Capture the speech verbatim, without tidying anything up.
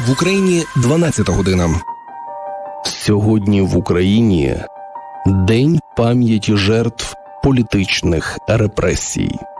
В Україні дванадцята година. Сьогодні в Україні День пам'яті жертв політичних репресій.